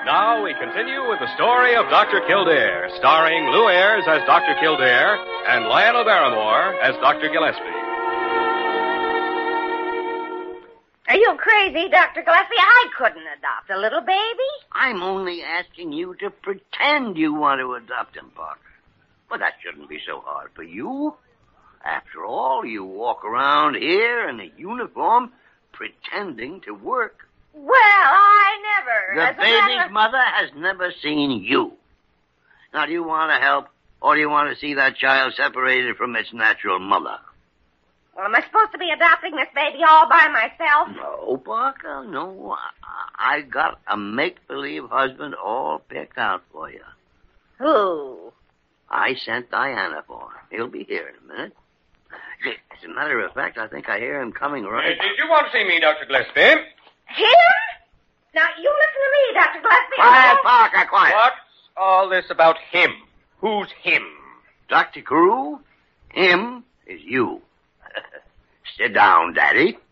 Now we continue with the story of Dr. Kildare, starring Lou Ayres as Dr. Kildare and Lionel Barrymore as Dr. Gillespie. Are you crazy, Dr. Gillespie? I couldn't adopt a little baby. I'm only asking you to pretend you want to adopt him, Parker. But that shouldn't be so hard for you. After all, you walk around here in a uniform pretending to work. Well, I never. The baby's mother has never seen you. Now, do you want to help, or do you want to see that child separated from its natural mother? Well, am I supposed to be adopting this baby all by myself? No, Parker, no. I got a make-believe husband all picked out for you. Who? I sent Diana for him. He'll be here in a minute. As a matter of fact, I think I hear him coming right. Did you want to see me, Dr. Gillespie? Him? Now, you listen to me, Dr. Gillespie. Quiet, Parker, quiet. What's all this about him? Who's him? Dr. Carew, him is you. Sit down, Daddy.